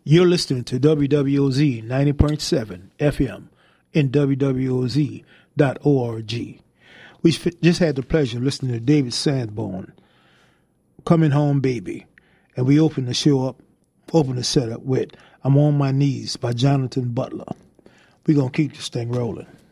You're listening to WWOZ 90.7 FM and WWOZ.org. We just had the pleasure of listening to David Sanborn, Coming Home Baby. And we opened the set up with I'm on My Knees by Jonathan Butler. We're going to keep this thing rolling.